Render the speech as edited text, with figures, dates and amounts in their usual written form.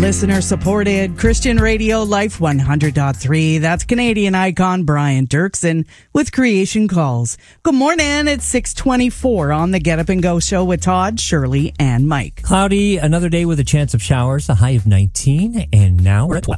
listener supported Christian Radio Life 100.3. That's Canadian icon Brian Dirksen with Creation Calls. Good morning. It's 6:24 on the Get Up and Go show with Todd, Shirley, and Mike. Cloudy, another day with a chance of showers, a high of 19, and now we're at 12.